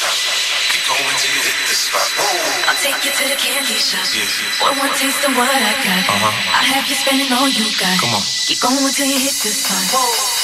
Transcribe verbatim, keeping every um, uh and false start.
Keep going till you hit the spot. Whoa. I'll take you to the candy shop. Yeah. For one taste of what I got. Uh-huh. I have you spending all you got. Come on. Keep going till you hit the spot. Whoa.